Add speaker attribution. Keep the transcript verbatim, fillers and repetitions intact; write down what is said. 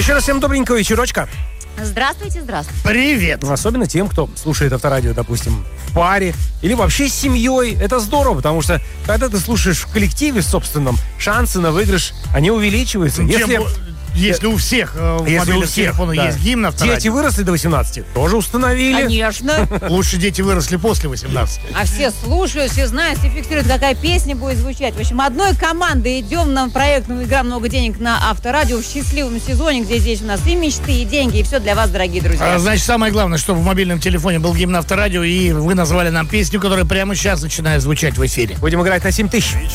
Speaker 1: еще раз всем добренького вечерочка.
Speaker 2: Здравствуйте, здравствуйте.
Speaker 1: Привет. Особенно тем, кто слушает Авторадио, допустим, в паре или вообще с семьей. Это здорово, потому что когда ты слушаешь в коллективе собственном, шансы на выигрыш, они увеличиваются.
Speaker 3: Если... Если у всех э, в мобильном телефоне да. есть гимн Авторадио.
Speaker 1: Дети выросли до восемнадцати, тоже установили.
Speaker 2: Конечно.
Speaker 3: Лучше дети выросли после восемнадцати.
Speaker 2: А все слушают, все знают, все фиксируют, какая песня будет звучать. В общем, одной командой идем на проектную «Игра много денег» на Авторадио в счастливом сезоне, где здесь у нас и мечты, и деньги, и все для вас, дорогие друзья.
Speaker 3: А, значит, самое главное, чтобы в мобильном телефоне был гимн Авторадио, и вы назвали нам песню, которая прямо сейчас начинает звучать в эфире.
Speaker 1: Будем играть на семь тысяч.